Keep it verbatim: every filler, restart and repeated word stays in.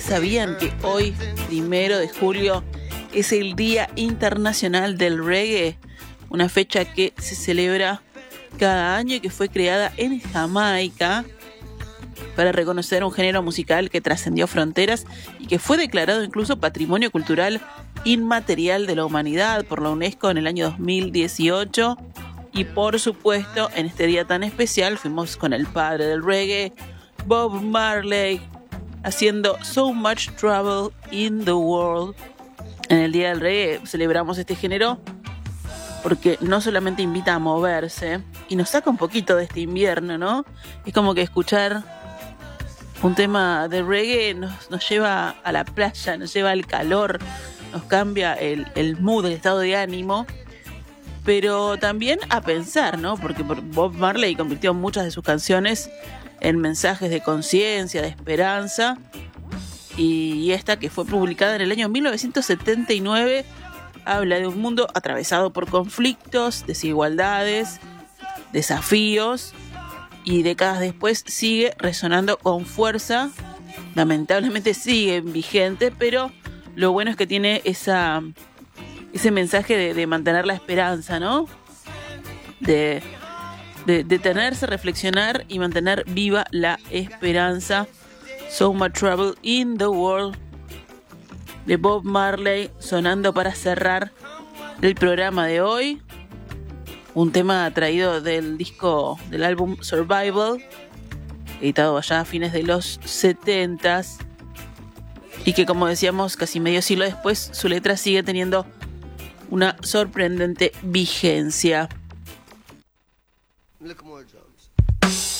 sabían que hoy, primero de julio, es el Día Internacional del Reggae? Una fecha que se celebra cada año y que fue creada en Jamaica para reconocer un género musical que trascendió fronteras y que fue declarado incluso Patrimonio Cultural Inmaterial de la Humanidad por la UNESCO en el año dos mil dieciocho. Y por supuesto, en este día tan especial fuimos con el padre del reggae, Bob Marley, haciendo So Much Trouble in the World. En el Día del Reggae celebramos este género porque no solamente invita a moverse y nos saca un poquito de este invierno, ¿no? Es como que escuchar un tema de reggae nos, nos lleva a la playa, nos lleva al calor, nos cambia el, el mood, el estado de ánimo, pero también a pensar, ¿no? Porque Bob Marley convirtió muchas de sus canciones en mensajes de conciencia, de esperanza, y esta, que fue publicada en el año mil novecientos setenta y nueve, habla de un mundo atravesado por conflictos, desigualdades, desafíos, y décadas después sigue resonando con fuerza. Lamentablemente sigue vigente, pero lo bueno es que tiene esa, ese mensaje de, de mantener la esperanza, ¿no? De, de detenerse, reflexionar y mantener viva la esperanza. So Much Trouble in the World, de Bob Marley, sonando para cerrar el programa de hoy. Un tema traído del disco, del álbum Survival, editado allá a fines de los setentas, y que, como decíamos, casi medio siglo después, su letra sigue teniendo una sorprendente vigencia.